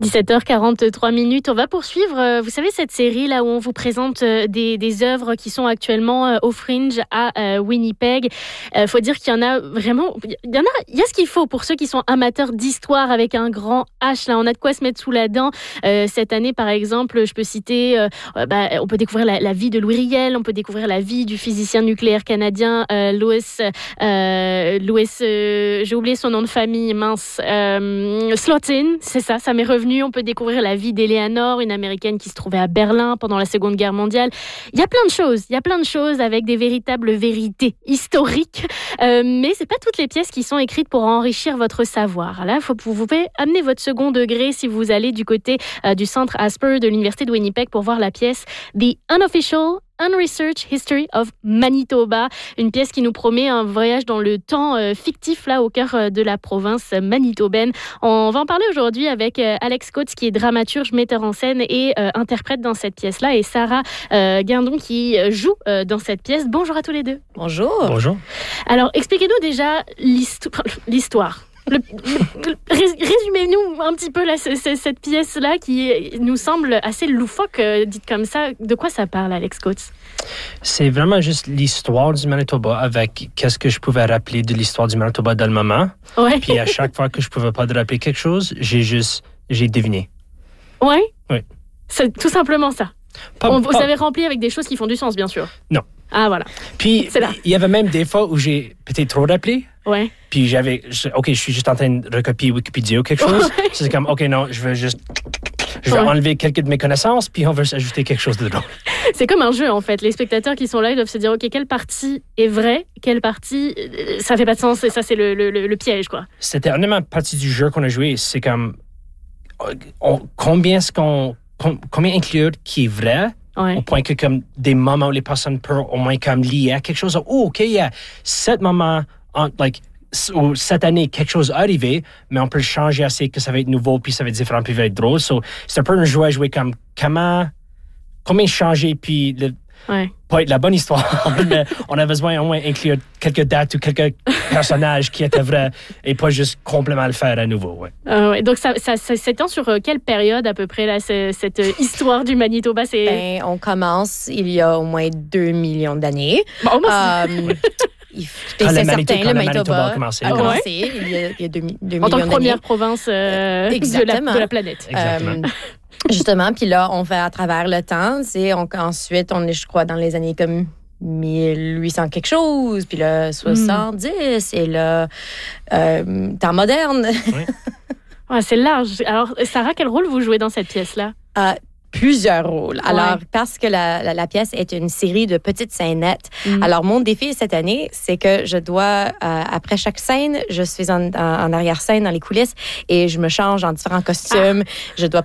17h43. On va poursuivre, vous savez, cette série là où on vous présente des œuvres qui sont actuellement au Fringe à Winnipeg. Faut dire qu'il y en a vraiment, il y a ce qu'il faut pour ceux qui sont amateurs d'histoire avec un grand H. Là, on a de quoi se mettre sous la dent. Cette année, par exemple, je peux citer, on peut découvrir la vie de Louis Riel, on peut découvrir la vie du physicien nucléaire canadien Louis, j'ai oublié son nom de famille, Slotin, c'est ça m'est revenu. On peut découvrir la vie d'Éléanore, une Américaine qui se trouvait à Berlin pendant la Seconde Guerre mondiale. Il y a plein de choses avec des véritables vérités historiques. Mais c'est pas toutes les pièces qui sont écrites pour enrichir votre savoir. Là, vous pouvez amener votre second degré si vous allez du côté du centre Asper de l'Université de Winnipeg pour voir la pièce The Unofficial Unresearched History of Manitoba, une pièce qui nous promet un voyage dans le temps fictif là au cœur de la province manitobaine. On va en parler aujourd'hui avec Alex Coates qui est dramaturge, metteur en scène et interprète dans cette pièce-là, et Sarah Guindon qui joue dans cette pièce. Bonjour à tous les deux. Bonjour. Bonjour. Alors, expliquez-nous déjà l'histoire. Résumez-nous un petit peu là, cette pièce-là qui nous semble assez loufoque, dite comme ça. De quoi ça parle, Alex Coates? C'est vraiment juste l'histoire du Manitoba avec qu'est-ce que je pouvais rappeler de l'histoire du Manitoba dans le moment. Ouais. Puis à chaque fois que je pouvais pas rappeler quelque chose, j'ai deviné. Ouais? Oui. C'est tout simplement ça. Vous avez rempli avec des choses qui font du sens, bien sûr. Non. Ah, voilà. Puis, il y avait même des fois où j'ai peut-être trop rappelé. Ouais. Puis je suis juste en train de recopier Wikipédia ou quelque chose. Ouais. C'est comme, OK, non, je vais enlever quelques de mes connaissances, puis on va ajouter quelque chose de drôle. C'est comme un jeu, en fait. Les spectateurs qui sont là, ils doivent se dire, OK, quelle partie est vraie, quelle partie, ça fait pas de sens, et ça, c'est le piège, quoi. C'était honnêtement partie du jeu qu'on a joué. C'est comme, combien inclure qui est vrai, au point que comme des moments où les personnes peuvent au moins comme lier à quelque chose. Oh, OK, il y a 7 moments, ou cette année, quelque chose est arrivé, mais on peut le changer assez que ça va être nouveau, puis ça va être différent, puis ça va être drôle. So, c'est un peu un jeu à jouer comme combien changer, puis pas être la bonne histoire, mais on a besoin au moins inclure quelques dates ou quelques personnages qui étaient vrais et pas juste complètement le faire à nouveau. Ouais. Donc ça s'étend sur quelle période à peu près là, cette histoire du Manitoba? On commence il y a au moins 2 millions d'années. Bon, Quand le Manitoba a commencé. Il y a 2 millions d'années. En tant que première province de la planète. Exactement. Justement, puis là, on fait à travers le temps. Ensuite, on est, je crois, dans les années comme 1800 quelque chose, puis là, 70, et là, temps moderne. Oui. Ouais, c'est large. Alors, Sarah, quel rôle vous jouez dans cette pièce-là? Plusieurs rôles. Alors, parce que la pièce est une série de petites scénettes. Alors, mon défi cette année, c'est que je dois, après chaque scène, je suis en arrière-scène, dans les coulisses, et je me change en différents costumes. Je dois